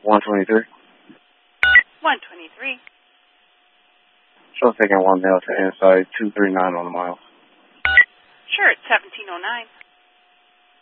123. 123. Show taking 1 male to inside 239 on the mile. Sure, it's 1709.